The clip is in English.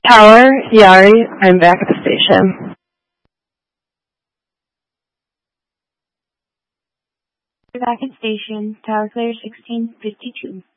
Tower, Yari, I'm back at the station. You're back at station. Tower clear 1652.